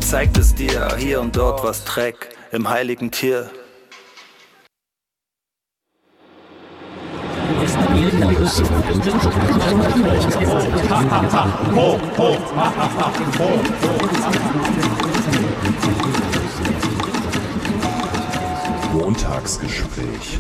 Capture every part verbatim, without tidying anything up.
zeigt es dir hier und dort was Dreck im heiligen Tier. Montagsgespräch.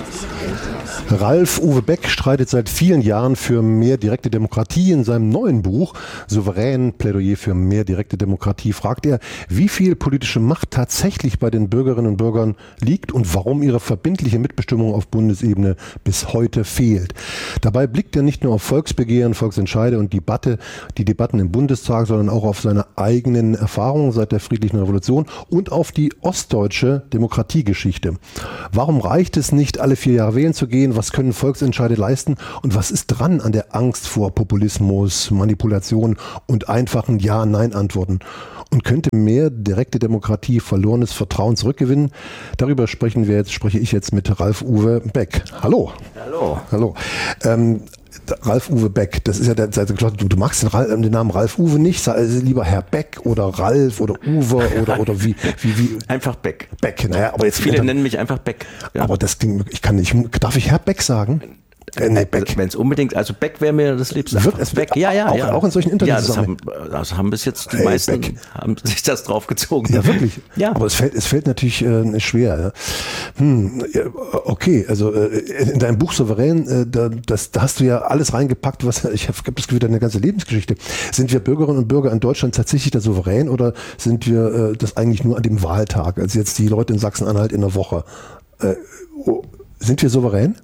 Ralf Uwe Beck streitet seit vielen Jahren für mehr direkte Demokratie. In seinem neuen Buch Souverän, Plädoyer für mehr direkte Demokratie fragt er, wie viel politische Macht tatsächlich bei den Bürgerinnen und Bürgern liegt und warum ihre verbindliche Mitbestimmung auf Bundesebene bis heute fehlt. Dabei blickt er nicht nur auf Volksbegehren, Volksentscheide und Debatte, die Debatten im Bundestag, sondern auch auf seine eigenen Erfahrungen seit der friedlichen Revolution und auf die ostdeutsche Demokratiegeschichte. Warum reicht es nicht, alle vier Jahre wählen zu gehen? Was können Volksentscheide leisten? Und was ist dran an der Angst vor Populismus, Manipulation und einfachen Ja-Nein-Antworten? Und könnte mehr direkte Demokratie verlorenes Vertrauen zurückgewinnen? Darüber sprechen wir jetzt, spreche ich jetzt mit Ralf Uwe Beck. Hallo. Hallo. Hallo. Ähm, Ralf Uwe Beck, das ist ja der, der du, du magst den, Ralf, den Namen Ralf Uwe nicht, sag also lieber Herr Beck oder Ralf oder Uwe oder oder wie wie wie einfach Beck. Beck, naja, aber jetzt viele unter, nennen mich einfach Beck. Ja. Aber das Ding, ich kann nicht, darf ich Herr Beck sagen? Äh, nee, Beck. Wenn es unbedingt, also Beck wäre mir das Liebste. Wird es Beck? Ja, ja, auch, ja. Auch in solchen Interviews. Ja, das haben, das haben bis jetzt die hey, meisten Beck. haben sich das draufgezogen. Ja, wirklich. Ja. Aber es fällt, es fällt natürlich äh, schwer. Ja. Hm, ja, okay, also äh, in deinem Buch Souverän, äh, da, das, da hast du ja alles reingepackt, was ich habe das Gefühl, deine ganze Lebensgeschichte. Sind wir Bürgerinnen und Bürger in Deutschland tatsächlich da souverän oder sind wir äh, das eigentlich nur an dem Wahltag, also jetzt die Leute in Sachsen-Anhalt in der Woche? Äh, oh, sind wir souverän?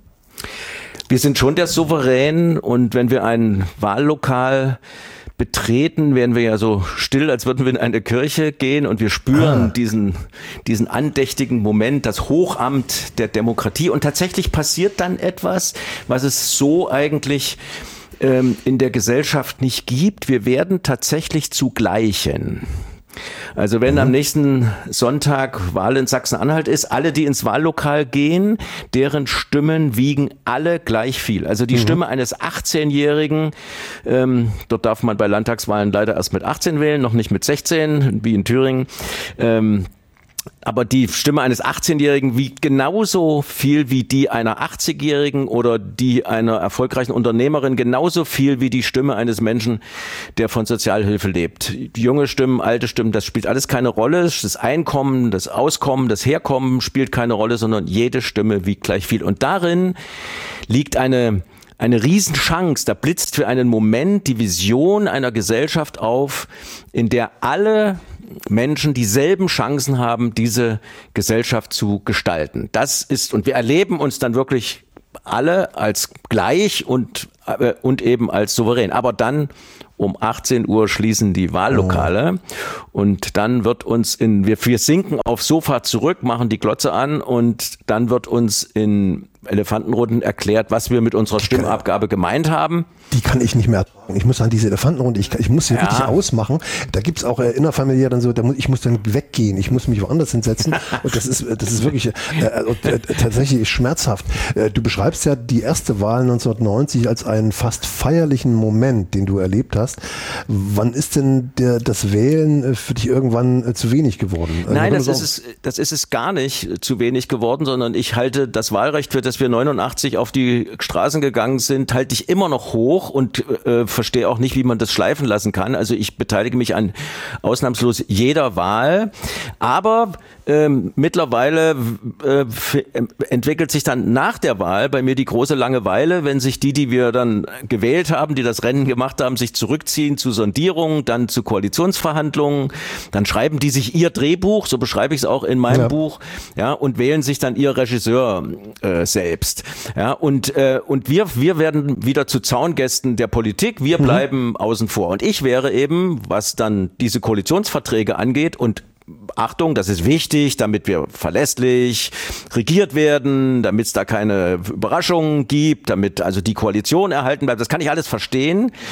Wir sind schon der Souverän und wenn wir ein Wahllokal betreten, werden wir ja so still, als würden wir in eine Kirche gehen und wir spüren ah. diesen, diesen andächtigen Moment, das Hochamt der Demokratie und tatsächlich passiert dann etwas, was es so eigentlich ähm, in der Gesellschaft nicht gibt. Wir werden tatsächlich zu Gleichen. Also wenn mhm. am nächsten Sonntag Wahl in Sachsen-Anhalt ist, alle, die ins Wahllokal gehen, deren Stimmen wiegen alle gleich viel. Also die mhm. Stimme eines achtzehnjährigen, ähm, dort darf man bei Landtagswahlen leider erst mit achtzehn wählen, noch nicht mit sechzehn, wie in Thüringen, ähm, aber die Stimme eines achtzehnjährigen wiegt genauso viel wie die einer achtzigjährigen oder die einer erfolgreichen Unternehmerin, genauso viel wie die Stimme eines Menschen, der von Sozialhilfe lebt. Junge Stimmen, alte Stimmen, das spielt alles keine Rolle. Das Einkommen, das Auskommen, das Herkommen spielt keine Rolle, sondern jede Stimme wiegt gleich viel. Und darin liegt eine Eine Riesenchance, da blitzt für einen Moment die Vision einer Gesellschaft auf, in der alle Menschen dieselben Chancen haben, diese Gesellschaft zu gestalten. Das ist, und wir erleben uns dann wirklich alle als gleich und, äh, und eben als souverän. Aber dann um achtzehn Uhr schließen die Wahllokale oh. und dann wird uns in, wir, wir sinken aufs Sofa zurück, machen die Glotze an und dann wird uns in Elefantenrunden erklärt, was wir mit unserer Stimmabgabe gemeint haben. Die kann ich nicht mehr ertragen. Ich muss an diese Elefantenrunde, ich, ich muss sie ja. richtig ausmachen. Da gibt's auch äh, innerfamiliär dann so, da muss, ich muss dann weggehen, ich muss mich woanders hinsetzen. Und das ist, das ist wirklich äh, äh, tatsächlich schmerzhaft. Äh, du beschreibst ja die erste Wahl neunzehnhundertneunzig als einen fast feierlichen Moment, den du erlebt hast. Wann ist denn der, das Wählen für dich irgendwann äh, zu wenig geworden? Also Nein, das ist, es, das ist es gar nicht zu wenig geworden, sondern ich halte das Wahlrecht, für das wir neunundachtzig auf die Straßen gegangen sind, halte ich immer noch hoch und äh, verstehe auch nicht, wie man das schleifen lassen kann. Also ich beteilige mich an ausnahmslos jeder Wahl, aber ähm, mittlerweile äh, f- entwickelt sich dann nach der Wahl bei mir die große Langeweile, wenn sich die, die wir dann gewählt haben, die das Rennen gemacht haben, sich zurückziehen zu Sondierungen, dann zu Koalitionsverhandlungen, dann schreiben die sich ihr Drehbuch, so beschreibe ich es auch in meinem ja. Buch, ja, und wählen sich dann ihr Regisseur äh, selbst. Ja, und, äh, und wir, wir werden wieder zu Zaungästen der Politik, wir bleiben mhm. außen vor. Und ich wäre eben, was dann diese Koalitionsverträge angeht und Achtung, das ist wichtig, damit wir verlässlich regiert werden, damit es da keine Überraschungen gibt, damit also die Koalition erhalten bleibt. Das kann ich alles verstehen.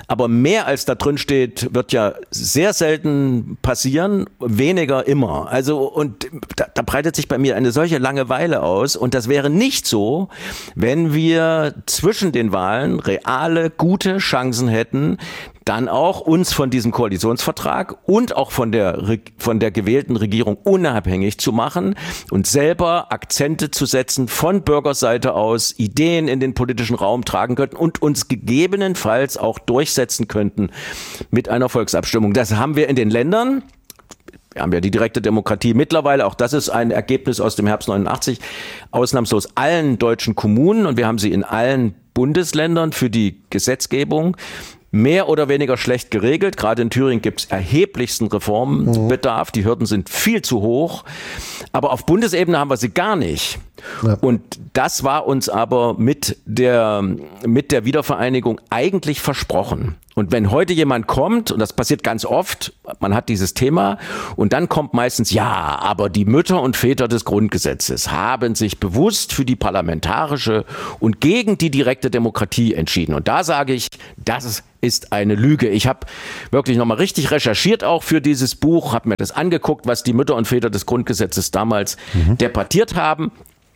aber mehr als da drin steht, wird ja sehr selten passieren, weniger immer. Also und da, da breitet sich bei mir eine solche Langeweile aus und das wäre nicht so, wenn wir zwischen den Wahlen reale, gute Chancen hätten, dann auch uns von diesem Koalitionsvertrag und auch von der, von der gewählten Regierung unabhängig zu machen und selber Akzente zu setzen, von Bürgerseite aus Ideen in den politischen Raum tragen könnten und uns gegebenenfalls auch durchsetzen könnten mit einer Volksabstimmung. Das haben wir in den Ländern. Wir haben ja die direkte Demokratie mittlerweile, auch das ist ein Ergebnis aus dem Herbst neunundachtzig, ausnahmslos allen deutschen Kommunen und wir haben sie in allen Bundesländern für die Gesetzgebung mehr oder weniger schlecht geregelt. Gerade in Thüringen gibt es erheblichsten Reformbedarf. Die Hürden sind viel zu hoch. Aber auf Bundesebene haben wir sie gar nicht. Ja. Und das war uns aber mit der, mit der Wiedervereinigung eigentlich versprochen. Und wenn heute jemand kommt, und das passiert ganz oft, man hat dieses Thema, und dann kommt meistens, ja, aber die Mütter und Väter des Grundgesetzes haben sich bewusst für die parlamentarische und gegen die direkte Demokratie entschieden. Und da sage ich, das ist eine Lüge. Ich habe wirklich nochmal richtig recherchiert auch für dieses Buch, habe mir das angeguckt, was die Mütter und Väter des Grundgesetzes damals mhm. debattiert haben.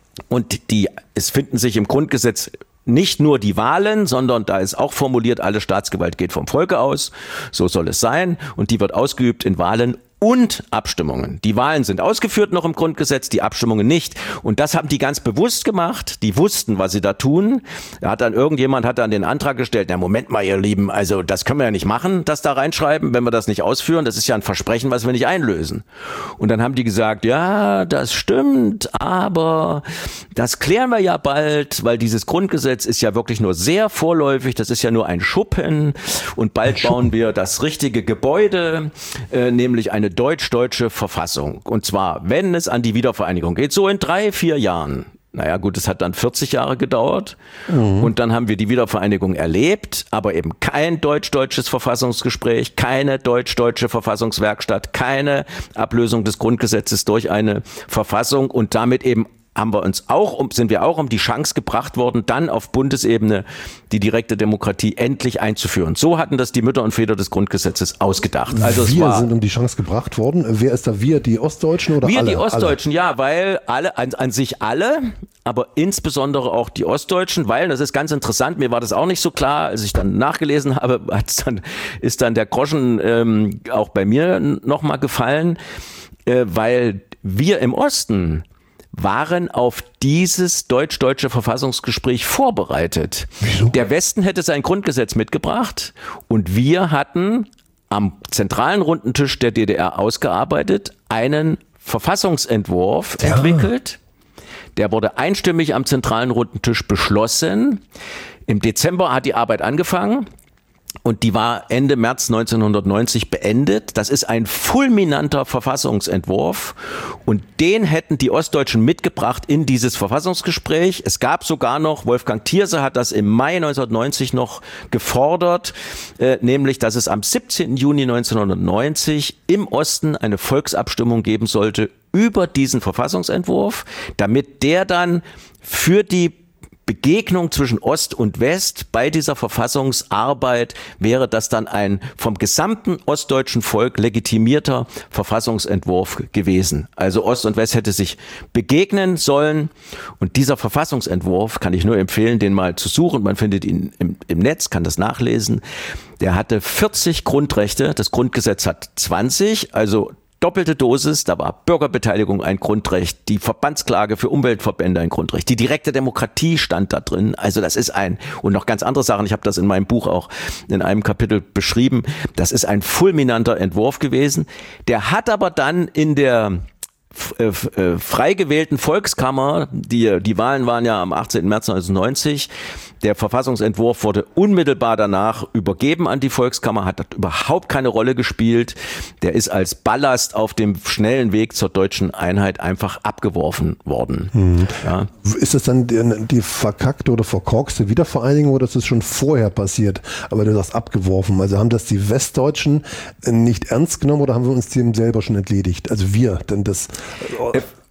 Und die, es finden sich im Grundgesetz nicht nur die Wahlen, sondern da ist auch formuliert, alle Staatsgewalt geht vom Volke aus. So soll es sein. Und die wird ausgeübt in Wahlen und Abstimmungen. Die Wahlen sind ausgeführt noch im Grundgesetz, die Abstimmungen nicht. Und das haben die ganz bewusst gemacht. Die wussten, was sie da tun. Da hat dann irgendjemand hat dann den Antrag gestellt, na Moment mal, ihr Lieben, also das können wir ja nicht machen, das da reinschreiben, wenn wir das nicht ausführen. Das ist ja ein Versprechen, was wir nicht einlösen. Und dann haben die gesagt, ja, das stimmt, aber das klären wir ja bald, weil dieses Grundgesetz ist ja wirklich nur sehr vorläufig. Das ist ja nur ein Schuppen. Und bald bauen wir das richtige Gebäude, äh, nämlich eine deutsch-deutsche Verfassung. Und zwar, wenn es an die Wiedervereinigung geht, so in drei, vier Jahren. Naja gut, es hat dann vierzig Jahre gedauert mhm. und dann haben wir die Wiedervereinigung erlebt, aber eben kein deutsch-deutsches Verfassungsgespräch, keine deutsch-deutsche Verfassungswerkstatt, keine Ablösung des Grundgesetzes durch eine Verfassung und damit eben haben wir uns auch, um, sind wir auch um die Chance gebracht worden, dann auf Bundesebene die direkte Demokratie endlich einzuführen. So hatten das die Mütter und Väter des Grundgesetzes ausgedacht. Also wir es war, sind um die Chance gebracht worden. Wer ist da wir? Die Ostdeutschen oder wir alle? Wir die Ostdeutschen, alle? ja, weil alle, an, an sich alle, aber insbesondere auch die Ostdeutschen, weil, das ist ganz interessant, mir war das auch nicht so klar, als ich dann nachgelesen habe, hat's dann, ist dann der Groschen ähm, auch bei mir nochmal gefallen, äh, weil wir im Osten waren auf dieses deutsch-deutsche Verfassungsgespräch vorbereitet. Wieso? Der Westen hätte sein Grundgesetz mitgebracht und wir hatten am zentralen runden Tisch der D D R ausgearbeitet, einen Verfassungsentwurf ja. entwickelt. Der wurde einstimmig am zentralen runden Tisch beschlossen. Im Dezember hat die Arbeit angefangen. Und die war Ende März neunzehnhundertneunzig beendet. Das ist ein fulminanter Verfassungsentwurf. Und den hätten die Ostdeutschen mitgebracht in dieses Verfassungsgespräch. Es gab sogar noch, Wolfgang Thierse hat das im Mai neunzehnhundertneunzig noch gefordert, äh, nämlich, dass es am siebzehnten Juni neunzehnhundertneunzig im Osten eine Volksabstimmung geben sollte über diesen Verfassungsentwurf, damit der dann für die Begegnung zwischen Ost und West bei dieser Verfassungsarbeit wäre das dann ein vom gesamten ostdeutschen Volk legitimierter Verfassungsentwurf gewesen. Also Ost und West hätte sich begegnen sollen und dieser Verfassungsentwurf kann ich nur empfehlen, den mal zu suchen. Man findet ihn im, im Netz, kann das nachlesen. Der hatte vierzig Grundrechte, das Grundgesetz hat zwanzig, also doppelte Dosis, da war Bürgerbeteiligung ein Grundrecht, die Verbandsklage für Umweltverbände ein Grundrecht, die direkte Demokratie stand da drin. Also das ist ein, und noch ganz andere Sachen, ich habe das in meinem Buch auch in einem Kapitel beschrieben, das ist ein fulminanter Entwurf gewesen. Der hat aber dann in der äh, äh, frei gewählten Volkskammer, die, die Wahlen waren ja am achtzehnten März neunzehnhundertneunzig, der Verfassungsentwurf wurde unmittelbar danach übergeben an die Volkskammer, hat überhaupt keine Rolle gespielt. Der ist als Ballast auf dem schnellen Weg zur deutschen Einheit einfach abgeworfen worden. Mhm. Ja. Ist das dann die, die verkackte oder verkorkste Wiedervereinigung oder ist das schon vorher passiert? Aber du sagst abgeworfen. Also haben das die Westdeutschen nicht ernst genommen oder haben wir uns dem selber schon entledigt? Also wir, denn das...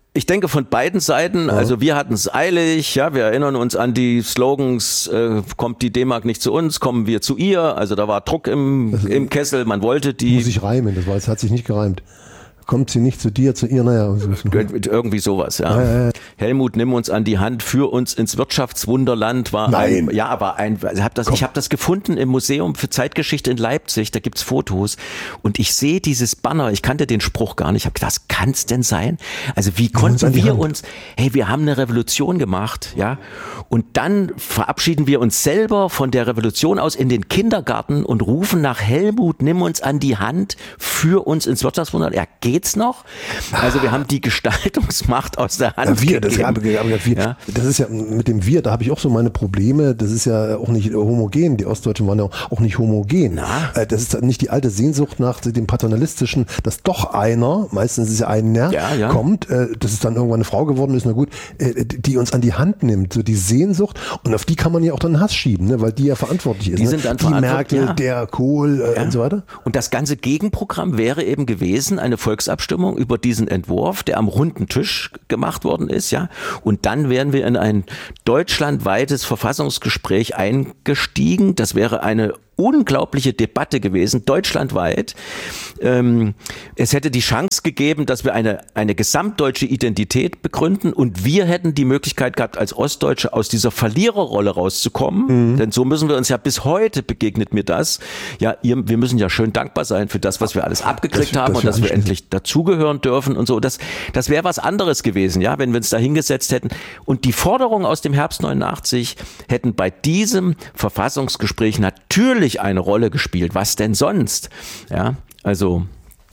Ich denke von beiden Seiten, ja. Also wir hatten es eilig, ja, wir erinnern uns an die Slogans, äh, kommt die D-Mark nicht zu uns, kommen wir zu ihr, also da war Druck im, also, im Kessel, man wollte die... Muss sich reimen, das war, es hat sich nicht gereimt. Kommt sie nicht zu dir, zu ihr, naja. Irgendwie sowas, ja. Ja, ja, ja. Helmut, nimm uns an die Hand, führ uns ins Wirtschaftswunderland. War Nein. Ein, ja, war ein, ich habe das, ich hab das gefunden im Museum für Zeitgeschichte in Leipzig, da gibt's Fotos und ich sehe dieses Banner, ich kannte den Spruch gar nicht, ich habe gedacht, was kann's denn sein? Also wie konnten uns wir uns, hey, wir haben eine Revolution gemacht, ja, und dann verabschieden wir uns selber von der Revolution aus in den Kindergarten und rufen nach Helmut, nimm uns an die Hand, führ uns ins Wirtschaftswunderland. Ja, geht's noch? Also wir haben die Gestaltungsmacht aus der Hand ja, wir, gegeben. Das, ja, wir, ja. das ist ja mit dem Wir, da habe ich auch so meine Probleme. Das ist ja auch nicht homogen. Die Ostdeutschen waren ja auch nicht homogen. Na? Das ist nicht die alte Sehnsucht nach dem paternalistischen, dass doch einer, meistens ist es ja einer, ja, ja. kommt, dass es dann irgendwann eine Frau geworden ist, na gut, die uns an die Hand nimmt. So die Sehnsucht und auf die kann man ja auch dann Hass schieben, ne? Weil die ja verantwortlich ist. Die ne? sind dann die Merkel, ja. der Kohl äh, ja. und so weiter. Und das ganze Gegenprogramm wäre eben gewesen, eine Volksabstimmung über diesen Entwurf, der am runden Tisch gemacht worden ist, ja. Und dann wären wir in ein deutschlandweites Verfassungsgespräch eingestiegen. Das wäre eine unglaubliche Debatte gewesen, deutschlandweit. Ähm, es hätte die Chance gegeben, dass wir eine, eine gesamtdeutsche Identität begründen und wir hätten die Möglichkeit gehabt, als Ostdeutsche aus dieser Verliererrolle rauszukommen. Mhm. Denn so müssen wir uns ja bis heute, begegnet mir das, ja, ihr, wir müssen ja schön dankbar sein für das, was wir alles abgekriegt das, haben das und dass wir endlich dazugehören dürfen und so. Das, das wäre was anderes gewesen, ja, wenn wir uns da hingesetzt hätten. Und die Forderungen aus dem Herbst neunundachtzig hätten bei diesem Verfassungsgespräch natürlich eine Rolle gespielt. Was denn sonst? Ja, also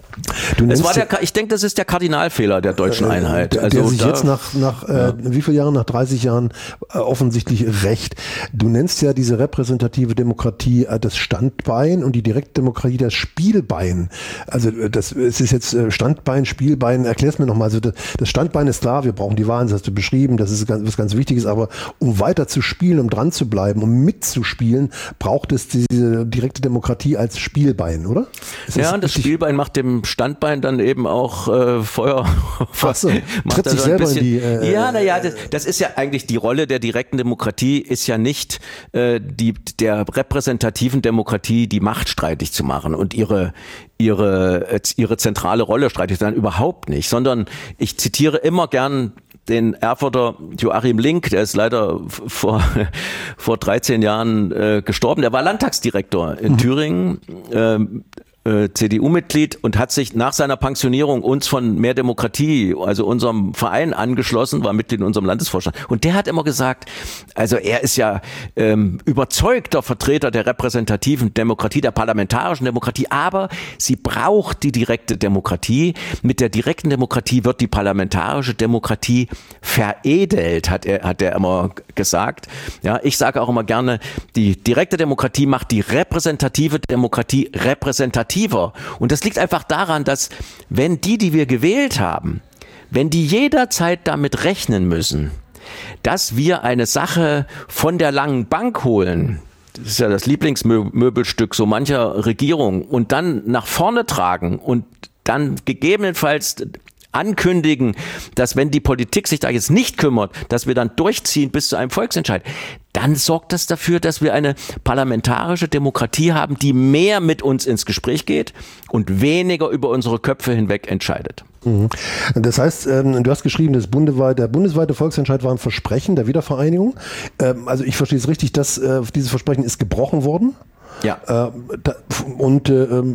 es war der, ich denke, das ist der Kardinalfehler der deutschen Einheit. Der, also der sich da, jetzt nach, nach ja. äh, wie vielen Jahren, nach dreißig Jahren äh, offensichtlich rächt. Du nennst ja diese repräsentative Demokratie äh, das Standbein und die Direktdemokratie das Spielbein. Also das es ist jetzt äh, Standbein, Spielbein, erklär's mir nochmal. Also das, das Standbein ist klar, wir brauchen die Wahlen, das hast du beschrieben, das ist ganz, was ganz Wichtiges, aber um weiter zu spielen, um dran zu bleiben, um mitzuspielen, braucht es diese direkte Demokratie als Spielbein, oder? Ist ja, und das Spielbein macht dem Standbein dann eben auch äh, Feuer. Ach so, tritt sich selber bisschen, in die... Äh, ja, naja, das, das ist ja eigentlich die Rolle der direkten Demokratie, ist ja nicht äh, die der repräsentativen Demokratie die Macht streitig zu machen und ihre ihre ihre zentrale Rolle streitig zu sein, überhaupt nicht, sondern ich zitiere immer gern den Erfurter Joachim Link, der ist leider vor vor dreizehn Jahren äh, gestorben, der war Landtagsdirektor in mhm. Thüringen, äh, C D U-Mitglied und hat sich nach seiner Pensionierung uns von Mehr Demokratie, also unserem Verein, angeschlossen, war Mitglied in unserem Landesvorstand. Und der hat immer gesagt, also er ist ja ähm, überzeugter Vertreter der repräsentativen Demokratie, der parlamentarischen Demokratie, aber sie braucht die direkte Demokratie. Mit der direkten Demokratie wird die parlamentarische Demokratie veredelt, hat er, hat er immer gesagt. Ja, ich sage auch immer gerne, die direkte Demokratie macht die repräsentative Demokratie repräsentativ. Und das liegt einfach daran, dass wenn die, die wir gewählt haben, wenn die jederzeit damit rechnen müssen, dass wir eine Sache von der langen Bank holen, das ist ja das Lieblingsmöbelstück so mancher Regierung, und dann nach vorne tragen und dann gegebenenfalls ankündigen, dass wenn die Politik sich da jetzt nicht kümmert, dass wir dann durchziehen bis zu einem Volksentscheid, dann sorgt das dafür, dass wir eine parlamentarische Demokratie haben, die mehr mit uns ins Gespräch geht und weniger über unsere Köpfe hinweg entscheidet. Das heißt, du hast geschrieben, das bundesweite, der bundesweite Volksentscheid war ein Versprechen der Wiedervereinigung. Also ich verstehe es richtig, dass dieses Versprechen ist gebrochen worden. Ja. Und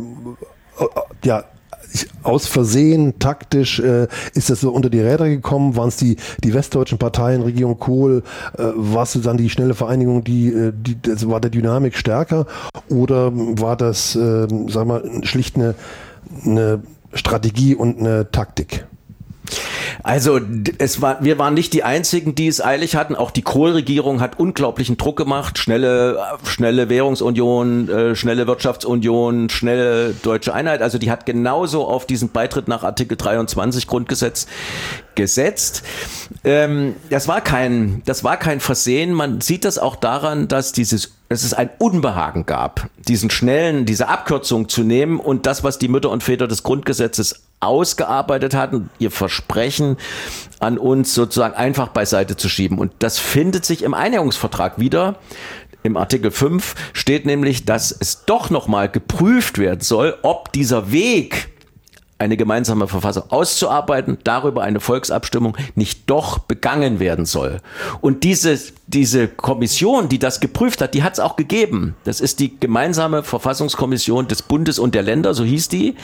ja, aus Versehen, taktisch, äh, ist das so unter die Räder gekommen? Waren es die, die westdeutschen Parteien, Regierung Kohl, äh, war es dann die schnelle Vereinigung, die, die, das war der Dynamik stärker? Oder war das, äh, sag mal, schlicht eine, eine Strategie und eine Taktik? Also es war, wir waren nicht die Einzigen, die es eilig hatten. Auch die Kohl-Regierung hat unglaublichen Druck gemacht. Schnelle, schnelle Währungsunion, äh, schnelle Wirtschaftsunion, schnelle deutsche Einheit. Also die hat genauso auf diesen Beitritt nach Artikel dreiundzwanzig Grundgesetz gesetzt. Ähm, das war kein, das war kein Versehen. Man sieht das auch daran, dass dieses dass es ein Unbehagen gab, diesen schnellen, diese Abkürzung zu nehmen und das, was die Mütter und Väter des Grundgesetzes ausgearbeitet hatten, ihr Versprechen an uns sozusagen einfach beiseite zu schieben. Und das findet sich im Einigungsvertrag wieder. Im Artikel fünf steht nämlich, dass es doch nochmal geprüft werden soll, ob dieser Weg, eine gemeinsame Verfassung auszuarbeiten, darüber eine Volksabstimmung nicht doch begangen werden soll. Und diese, diese Kommission, die das geprüft hat, die hat es auch gegeben. Das ist die gemeinsame Verfassungskommission des Bundes und der Länder, so hieß die.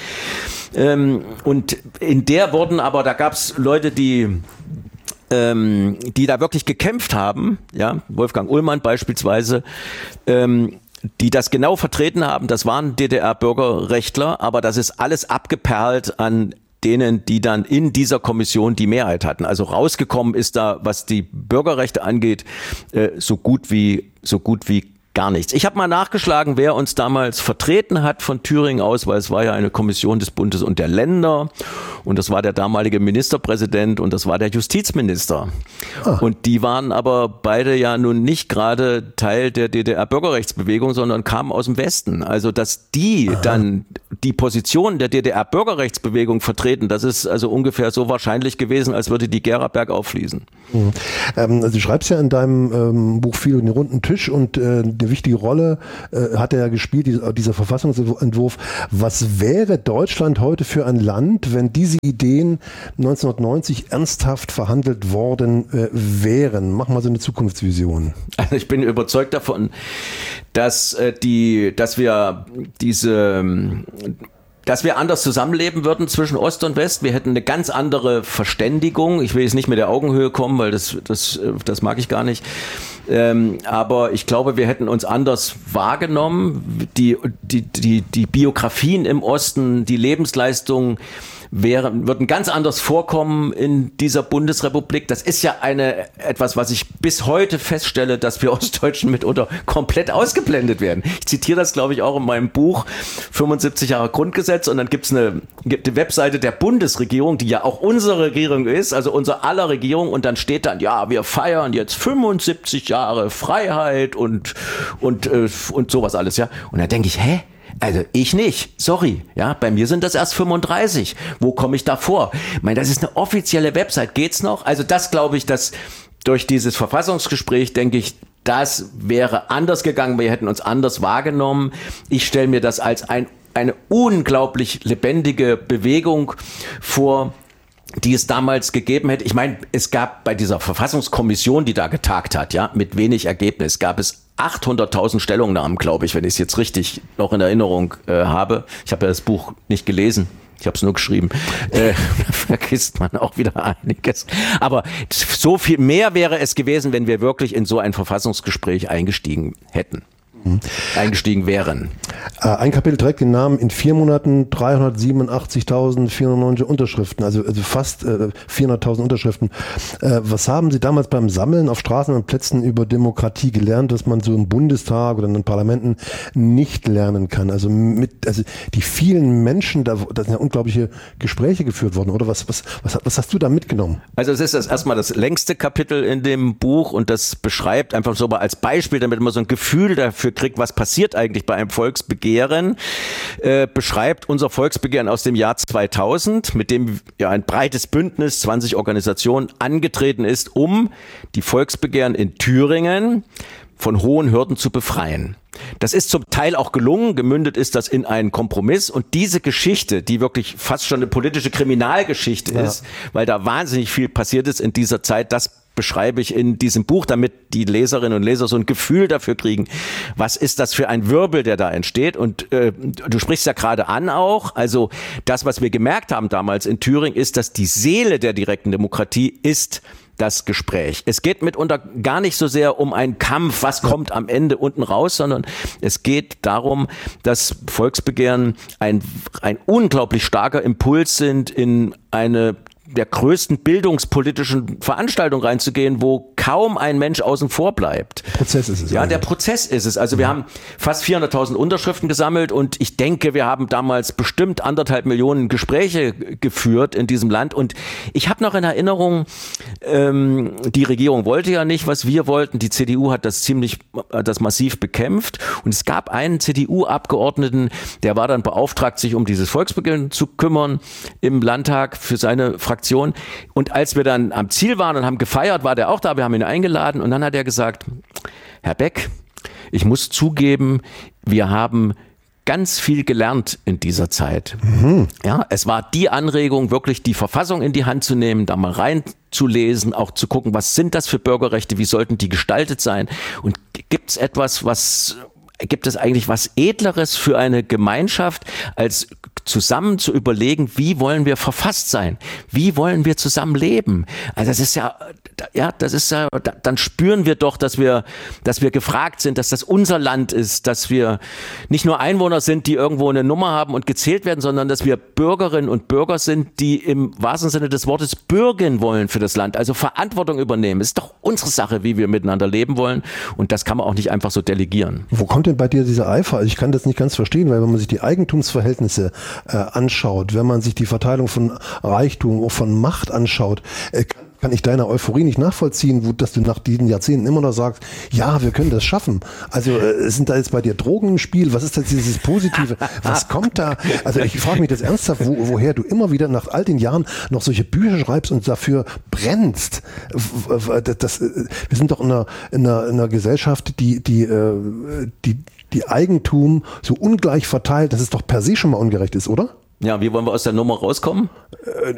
Und in der wurden aber, da gab es Leute, die ähm, die da wirklich gekämpft haben, ja, Wolfgang Ullmann beispielsweise, ähm, die das genau vertreten haben, das waren D D R-Bürgerrechtler, aber das ist alles abgeperlt an denen, die dann in dieser Kommission die Mehrheit hatten. Also rausgekommen ist da, was die Bürgerrechte angeht, äh, so gut wie, so gut wie gar nichts. Ich habe mal nachgeschlagen, wer uns damals vertreten hat von Thüringen aus, weil es war ja eine Kommission des Bundes und der Länder und das war der damalige Ministerpräsident und das war der Justizminister. Ah. Und die waren aber beide ja nun nicht gerade Teil der D D R-Bürgerrechtsbewegung, sondern kamen aus dem Westen. Also dass die Aha. dann die Position der D D R-Bürgerrechtsbewegung vertreten, das ist also ungefähr so wahrscheinlich gewesen, als würde die Gera bergauf fließen. Mhm. Ähm, also du schreibst ja in deinem ähm, Buch viel um den runden Tisch und äh, eine wichtige Rolle äh, hat er ja gespielt, dieser, dieser Verfassungsentwurf. Was wäre Deutschland heute für ein Land, wenn diese Ideen neunzehnhundertneunzig ernsthaft verhandelt worden äh, wären? Mach mal so eine Zukunftsvision. Also ich bin überzeugt davon, dass äh, die, dass wir diese dass wir anders zusammenleben würden zwischen Ost und West. Wir hätten eine ganz andere Verständigung. Ich will jetzt nicht mit der Augenhöhe kommen, weil das, das, das mag ich gar nicht. Ähm, aber ich glaube, wir hätten uns anders wahrgenommen. Die, die, die, die Biografien im Osten, die Lebensleistungen wären, würden ganz anders vorkommen in dieser Bundesrepublik. Das ist ja eine, etwas, was ich bis heute feststelle, dass wir Ostdeutschen mitunter komplett ausgeblendet werden. Ich zitiere das, glaube ich, auch in meinem Buch fünfundsiebzig Jahre Grundgesetz und dann gibt's eine, gibt eine Webseite der Bundesregierung, die ja auch unsere Regierung ist, also unser aller Regierung und dann steht dann, ja, wir feiern jetzt fünfundsiebzig Jahre Freiheit und, und, äh, und sowas alles, ja. Und da denke ich, hä? Also ich nicht, sorry, ja, bei mir sind das erst fünfunddreißig. Wo komme ich da vor? Ich meine, das ist eine offizielle Website, geht's noch? Also das glaube ich, dass durch dieses Verfassungsgespräch, denke ich, das wäre anders gegangen, wir hätten uns anders wahrgenommen. Ich stelle mir das als ein, eine unglaublich lebendige Bewegung vor, die es damals gegeben hätte. Ich meine, es gab bei dieser Verfassungskommission, die da getagt hat, ja, mit wenig Ergebnis, gab es achthunderttausend Stellungnahmen, glaube ich, wenn ich es jetzt richtig noch in Erinnerung äh, habe. Ich habe ja das Buch nicht gelesen. Ich habe es nur geschrieben. Äh, da vergisst man auch wieder einiges. Aber so viel mehr wäre es gewesen, wenn wir wirklich in so ein Verfassungsgespräch eingestiegen hätten. eingestiegen wären. Ein Kapitel trägt den Namen in vier Monaten dreihundertsiebenundachtzigtausendvierhundertneunzig Unterschriften, also, also fast äh, vierhunderttausend Unterschriften. Äh, was haben Sie damals beim Sammeln auf Straßen und Plätzen über Demokratie gelernt, was man so im Bundestag oder in den Parlamenten nicht lernen kann? Also mit, also die vielen Menschen, da, da sind ja unglaubliche Gespräche geführt worden, oder? Was, was, was, was hast du da mitgenommen? Also es ist das erstmal das längste Kapitel in dem Buch und das beschreibt einfach so mal als Beispiel, damit man so ein Gefühl dafür kriegt, was passiert eigentlich bei einem Volksbegehren, äh, beschreibt unser Volksbegehren aus dem Jahr zweitausend, mit dem ja ein breites Bündnis, zwanzig Organisationen angetreten ist, um die Volksbegehren in Thüringen von hohen Hürden zu befreien. Das ist zum Teil auch gelungen, gemündet ist das in einen Kompromiss und diese Geschichte, die wirklich fast schon eine politische Kriminalgeschichte ja. ist, weil da wahnsinnig viel passiert ist in dieser Zeit, das beschreibe ich in diesem Buch, damit die Leserinnen und Leser so ein Gefühl dafür kriegen, was ist das für ein Wirbel, der da entsteht. Und äh, du sprichst ja gerade an auch, also das, was wir gemerkt haben damals in Thüringen, ist, dass die Seele der direkten Demokratie ist das Gespräch. Es geht mitunter gar nicht so sehr um einen Kampf, was kommt am Ende unten raus, sondern es geht darum, dass Volksbegehren ein, ein unglaublich starker Impuls sind, in eine der größten bildungspolitischen Veranstaltungen reinzugehen, wo kaum ein Mensch außen vor bleibt. Der Prozess ist es. Ja, der Prozess ist es. Also wir haben fast vierhunderttausend Unterschriften gesammelt und ich denke, wir haben damals bestimmt anderthalb Millionen Gespräche geführt in diesem Land. Und ich habe noch in Erinnerung, ähm, die Regierung wollte ja nicht, was wir wollten. Die C D U hat das ziemlich, das massiv bekämpft. Und es gab einen C D U-Abgeordneten, der war dann beauftragt, sich um dieses Volksbegehren zu kümmern im Landtag für seine Fraktion. Und als wir dann am Ziel waren und haben gefeiert, war der auch da. Wir haben ihn eingeladen und dann hat er gesagt: Herr Beck, ich muss zugeben, wir haben ganz viel gelernt in dieser Zeit. Mhm. Ja, es war die Anregung, wirklich die Verfassung in die Hand zu nehmen, da mal reinzulesen, auch zu gucken, was sind das für Bürgerrechte, wie sollten die gestaltet sein und gibt es etwas, was Gibt es eigentlich was Edleres für eine Gemeinschaft, als zusammen zu überlegen, wie wollen wir verfasst sein? Wie wollen wir zusammen leben? Also das ist ja, ja, das ist ja, dann spüren wir doch, dass wir, dass wir gefragt sind, dass das unser Land ist, dass wir nicht nur Einwohner sind, die irgendwo eine Nummer haben und gezählt werden, sondern dass wir Bürgerinnen und Bürger sind, die im wahrsten Sinne des Wortes bürgen wollen für das Land, also Verantwortung übernehmen. Es ist doch unsere Sache, wie wir miteinander leben wollen und das kann man auch nicht einfach so delegieren. Wo kommt denn bei dir dieser Eifer? Also ich kann das nicht ganz verstehen, weil wenn man sich die Eigentumsverhältnisse äh, anschaut, wenn man sich die Verteilung von Reichtum, auch von Macht anschaut, äh, kann ich deine Euphorie nicht nachvollziehen, wo, dass du nach diesen Jahrzehnten immer noch sagst, ja, wir können das schaffen. Also äh, sind da jetzt bei dir Drogen im Spiel? Was ist das, dieses Positive? Was kommt da? Also ich frage mich das ernsthaft, wo, woher du immer wieder nach all den Jahren noch solche Bücher schreibst und dafür brennst. Das, das, wir sind doch in einer, in einer, in einer Gesellschaft, die, die, die, die Eigentum so ungleich verteilt, dass es doch per se schon mal ungerecht ist, oder? Ja, wie wollen wir aus der Nummer rauskommen? Äh,